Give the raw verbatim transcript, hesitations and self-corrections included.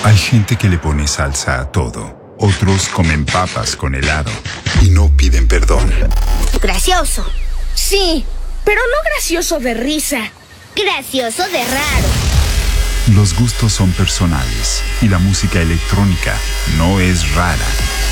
Hay gente que le pone salsa a todo. Otros comen papas con helado y no piden perdón. Gracioso. Sí, pero no gracioso de risa. Gracioso de raro. Los gustos son personales y la música electrónica no es rara.